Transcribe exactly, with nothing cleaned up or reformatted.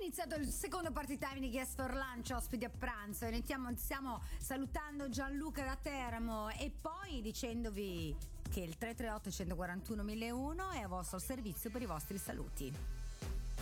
iniziato il secondo party time di Guest for Lunch, ospiti a pranzo. Iniziamo, stiamo salutando Gianluca da Teramo e poi dicendovi che il tre tre otto uno quattro uno uno uno è a vostro servizio per i vostri saluti.